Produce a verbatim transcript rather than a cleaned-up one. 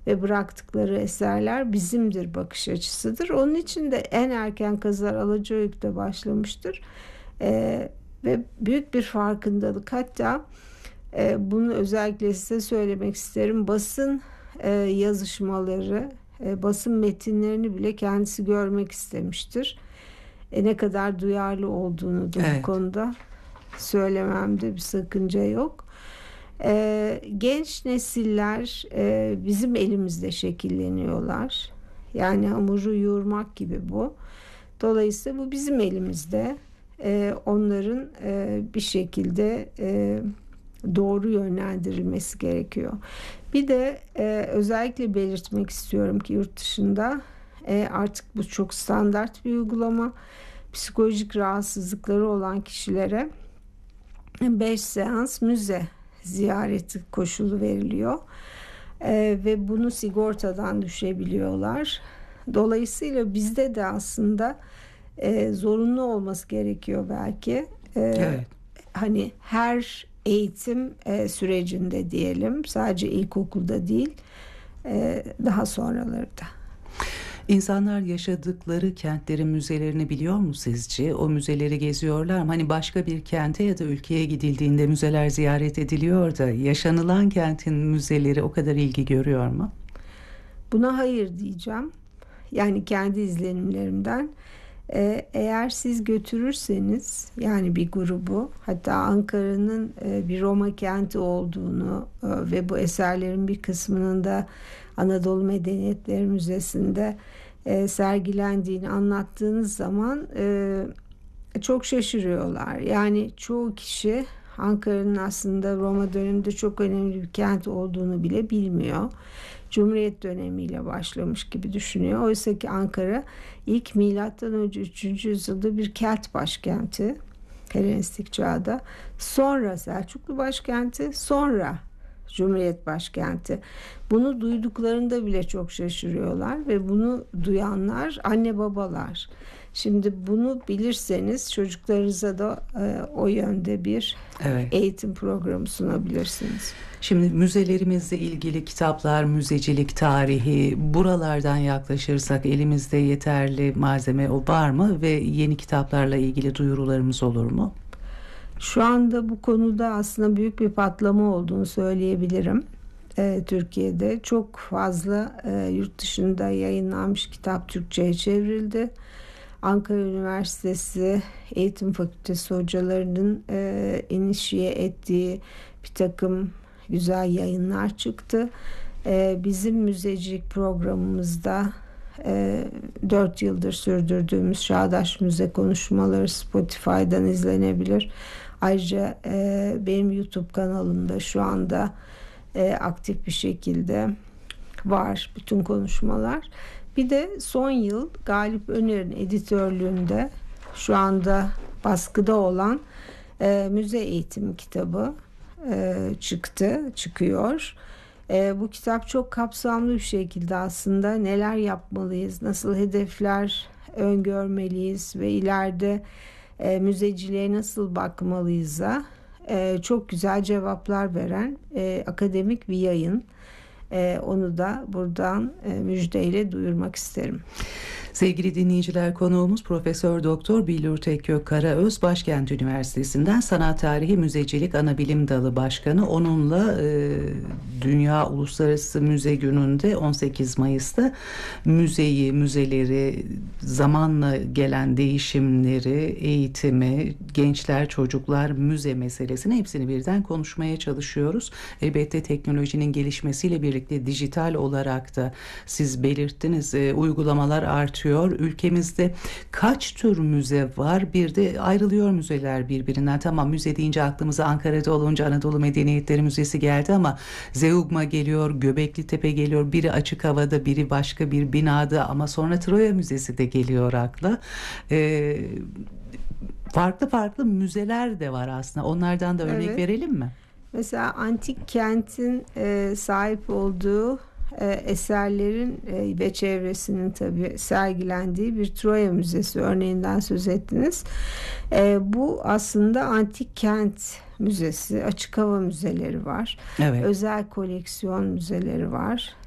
ve bıraktıkları eserler bizimdir bakış açısıdır. Onun için de en erken kazılar Alacaoğlu'da başlamıştır. Ee, ve büyük bir farkındalık, hatta e, bunu özellikle size söylemek isterim, basın e, yazışmaları, e, basın metinlerini bile kendisi görmek istemiştir. E, ne kadar duyarlı olduğunu da evet. bu konuda söylememde bir sakınca yok. E, genç nesiller e, bizim elimizde şekilleniyorlar. Yani hamuru yoğurmak gibi bu. Dolayısıyla bu bizim elimizde. E, onların e, bir şekilde e, doğru yönlendirilmesi gerekiyor. Bir de e, özellikle belirtmek istiyorum ki yurt dışında e, artık bu çok standart bir uygulama. Psikolojik rahatsızlıkları olan kişilere beş seans müze ziyareti koşulu veriliyor. E, ve bunu sigortadan düşebiliyorlar. Dolayısıyla bizde de aslında e, zorunlu olması gerekiyor belki. E, evet. Hani her eğitim e, sürecinde diyelim, sadece ilkokulda değil, e, daha sonraları da. İnsanlar yaşadıkları kentlerin müzelerini biliyor mu sizce? O müzeleri geziyorlar mı? Hani başka bir kente ya da ülkeye gidildiğinde müzeler ziyaret ediliyor da yaşanılan kentin müzeleri o kadar ilgi görüyor mu? Buna hayır diyeceğim. Yani kendi izlenimlerimden. Ee, eğer siz götürürseniz, yani bir grubu, hatta Ankara'nın e, bir Roma kenti olduğunu e, ve bu eserlerin bir kısmının da Anadolu Medeniyetleri Müzesi'nde e, sergilendiğini anlattığınız zaman e, çok şaşırıyorlar. Yani çoğu kişi Ankara'nın aslında Roma döneminde çok önemli bir kent olduğunu bile bilmiyor. Cumhuriyet dönemiyle başlamış gibi düşünüyor. Oysa ki Ankara ilk milattan önce üçüncü yüzyılda bir Kelt başkenti, Helenistik çağda. Sonra Selçuklu başkenti, sonra Cumhuriyet başkenti. Bunu duyduklarında bile çok şaşırıyorlar ve bunu duyanlar anne babalar. Şimdi bunu bilirseniz çocuklarınıza da e, o yönde bir evet. eğitim programı sunabilirsiniz. Şimdi müzelerimizle ilgili kitaplar, müzecilik tarihi, buralardan yaklaşırsak elimizde yeterli malzeme var mı ve yeni kitaplarla ilgili duyurularımız olur mu? Şu anda bu konuda aslında büyük bir patlama olduğunu söyleyebilirim. Ee, Türkiye'de çok fazla e, yurt dışında yayınlanmış kitap Türkçe'ye çevrildi. Ankara Üniversitesi Eğitim Fakültesi hocalarının e, inişiye ettiği bir takım güzel yayınlar çıktı. E, bizim müzecilik programımızda e, dört yıldır sürdürdüğümüz Çağdaş Müze konuşmaları Spotify'dan izlenebilir. Ayrıca e, benim YouTube kanalımda şu anda e, aktif bir şekilde var bütün konuşmalar. Bir de son yıl Galip Öner'in editörlüğünde şu anda baskıda olan e, müze eğitimi kitabı e, çıktı, çıkıyor. E, bu kitap çok kapsamlı bir şekilde aslında neler yapmalıyız, nasıl hedefler öngörmeliyiz ve ileride e, müzeciliğe nasıl bakmalıyız'a e, çok güzel cevaplar veren e, akademik bir yayın. Ee, onu da buradan e, müjdeyle duyurmak isterim. Sevgili dinleyiciler, konuğumuz Profesör Doktor Billur Tekkök Karaöz, Başkent Üniversitesi'nden Sanat Tarihi Müzecilik Anabilim Dalı Başkanı. Onunla e, Dünya Uluslararası Müze Günü'nde on sekiz Mayıs'ta müzeyi, müzeleri, zamanla gelen değişimleri, eğitimi, gençler, çocuklar, müze meselesini hepsini birden konuşmaya çalışıyoruz. Elbette teknolojinin gelişmesiyle birlikte dijital olarak da siz belirttiniz, e, uygulamalar artıyor. Ülkemizde kaç tür müze var? Bir de ayrılıyor müzeler birbirinden. Tamam, müze deyince aklımıza Ankara'da olunca Anadolu Medeniyetleri Müzesi geldi ama Zeugma geliyor, Göbekli Tepe geliyor. Biri açık havada, biri başka bir binada ama sonra Troya Müzesi de geliyor akla. Ee, farklı farklı müzeler de var aslında. Onlardan da örnek Evet. verelim mi? Mesela antik kentin e, sahip olduğu e, eserlerin e, ve çevresinin tabii sergilendiği bir Troya Müzesi örneğinden söz ettiniz. E, bu aslında antik kent müzesi, açık hava müzeleri var. Evet. Özel koleksiyon müzeleri var.